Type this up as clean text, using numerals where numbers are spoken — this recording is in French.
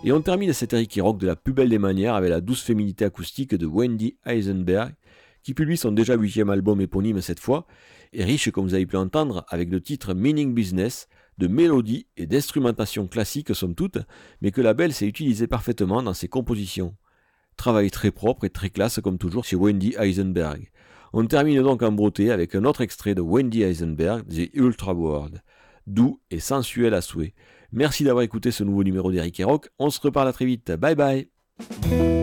Et on termine cette Eric Rock de la plus belle des manières avec la douce féminité acoustique de Wendy Eisenberg, qui publie son déjà 8e album éponyme cette fois, et riche comme vous avez pu l'entendre avec le titre Meaning Business, de mélodies et d'instrumentation classique somme toute, mais que la belle sait utiliser parfaitement dans ses compositions. Travail très propre et très classe comme toujours chez Wendy Eisenberg. On termine donc en beauté avec un autre extrait de Wendy Eisenberg, The Ultra World, doux et sensuel à souhait. Merci d'avoir écouté ce nouveau numéro d'Eric Rock, on se reparle à très vite, bye bye.